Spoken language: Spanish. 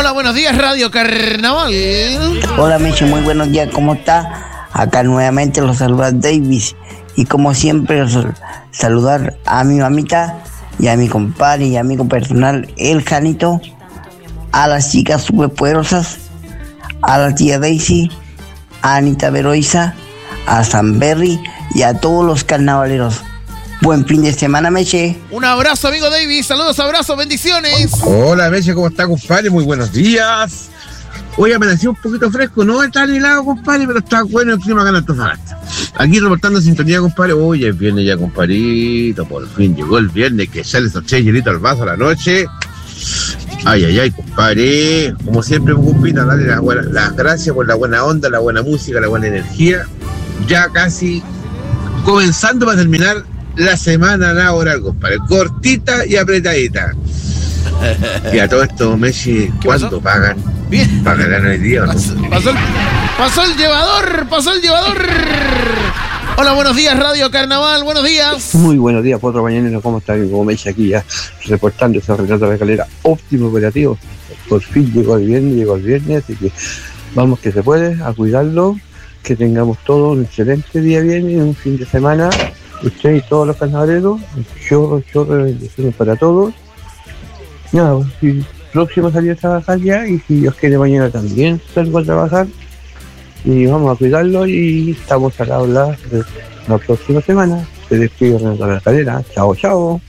Hola, buenos días, Radio Carnaval. Hola, Meche, muy buenos días, ¿cómo está? Acá nuevamente los saluda Davis. Y como siempre, saludar a mi mamita y a mi compadre y amigo personal, el Janito, a las chicas superpoderosas, a la tía Daisy, a Anita Veroiza, a San Berry y a todos los carnavaleros. Buen fin de semana, Meche. Un abrazo, amigo Davis. Saludos, abrazos, bendiciones. Hola, Meche, ¿cómo está, compadre? Muy buenos días. Hoy amaneció un poquito fresco, no está helado, compadre, pero está bueno el clima acá en Antofagasta. Aquí reportando sintonía, compadre. Oye, es viernes ya, compadrito. Por fin llegó el viernes, que sale esos 3 hielitos al vaso a la noche. Ay, ay, ay, compadre. Como siempre, compita, darle las gracias por la buena onda, la buena música, la buena energía. Ya casi comenzando para terminar la semana laboral, compadre. Cortita y apretadita. Y a todo esto, Messi, ¿cuánto pagan? Bien. ¿Pagarán hoy día o no? Pasó el llevador. Hola, buenos días, Radio Carnaval, buenos días. Muy buenos días, Potro Mañanero, ¿cómo están? Como me dice aquí ya, reportando ese Renato de Calera, óptimo operativo. Por fin llegó el viernes, así que vamos que se puede, a cuidarlo, que tengamos todo un excelente día viernes, un fin de semana, usted y todos los carnavaleros, chorro de bendiciones para todos. Nada, si próximo salir a trabajar ya, y si Dios quiere mañana también salgo a trabajar, y vamos a cuidarlo, y estamos a hablar de la próxima semana. Se despide Renato de la Calera. Chao, chao.